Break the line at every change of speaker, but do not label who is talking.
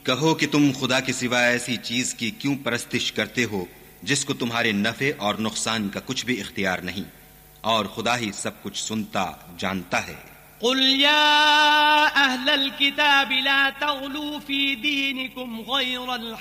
कहो कि तुम खुदा के सिवा ऐसी चीज की क्यों परस्तिश करते हो जिसको तुम्हारे नफे और नुकसान का कुछ भी इख्तियार नहीं, और खुदा ही सब कुछ सुनता जानता है।
कुल या अहलल किताब ला तग़लू फी दीनिकुम गैरल